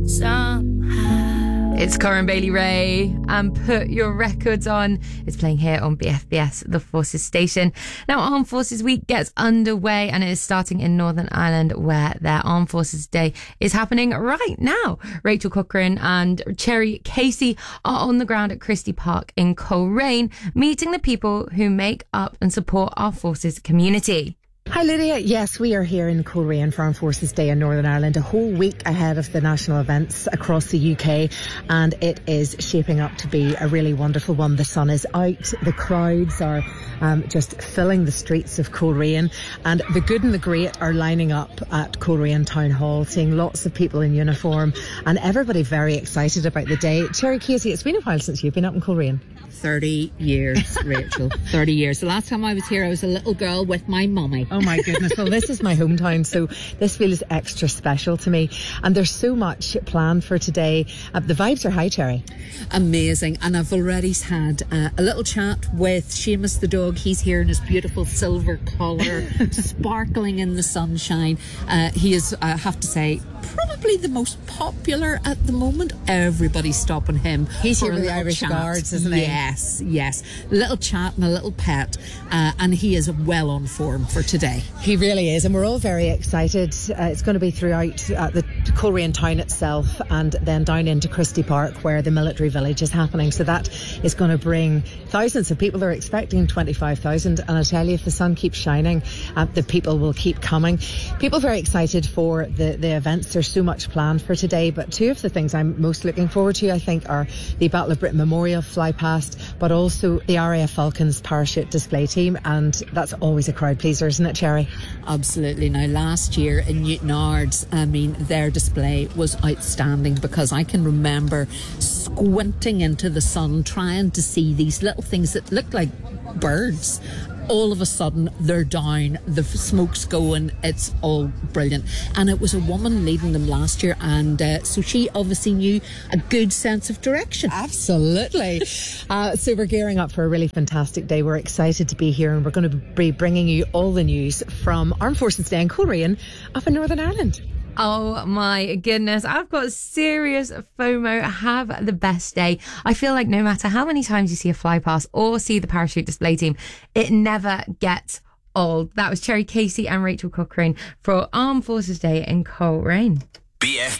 somehow. It's Corin Bailey Ray and Put Your Records On. It's playing here on BFBS, the Forces station. Now, Armed Forces Week gets underway and it is starting in Northern Ireland where their Armed Forces Day is happening right now. Rachel Cochrane and Cherry Casey are on the ground at Christie Park in Coleraine, meeting the people who make up and support our forces community. Hi Lydia, yes, we are here in Coleraine for Armed Forces Day in Northern Ireland, a whole week ahead of the national events across the UK, and it is shaping up to be a really wonderful one. The sun is out, the crowds are just filling the streets of Coleraine, and the good and the great are lining up at Coleraine Town Hall, seeing lots of people in uniform and everybody very excited about the day. Cherry Casey, it's been a while since you've been up in Coleraine. 30 years, Rachel. 30 years. The last time I was here, I was a little girl with my mummy. Oh my goodness. Well, this is my hometown, so this feels extra special to me. And there's so much planned for today. The vibes are high, Cherry. Amazing. And I've already had a little chat with Seamus the dog. He's here in his beautiful silver collar, sparkling in the sunshine. He is, I have to say, probably the most popular at the moment. Everybody's stopping him. He's here with the Irish Guards, isn't he? Yes. Little chat and a little pet. And he is well on form for today. He really is, and we're all very excited. It's going to be throughout the Coleraine town itself and then down into Christie Park where the military village is happening. So that is going to bring thousands of people. They're expecting 25,000, and I tell you, if the sun keeps shining, the people will keep coming. People very excited for the events. There's so much planned for today, but two of the things I'm most looking forward to, I think, are the Battle of Britain Memorial fly past, but also the RAF Falcons parachute display team, and that's always a crowd pleaser, isn't it, Cherry? Absolutely. Now, last year in Newtownards, their display was outstanding because I can remember squinting into the sun trying to see these little things that looked like birds. All of a sudden, they're down, the smoke's going, it's all brilliant. And it was a woman leading them last year, and so she obviously knew a good sense of direction. Absolutely. So we're gearing up for a really fantastic day. We're excited to be here, and we're going to be bringing you all the news from Armed Forces Day in Coleraine up in Northern Ireland. Oh my goodness, I've got serious FOMO. Have the best day. I feel like no matter how many times you see a fly past or see the parachute display team, it never gets old. That was Cherry Casey and Rachel Cochrane for Armed Forces Day in Coleraine.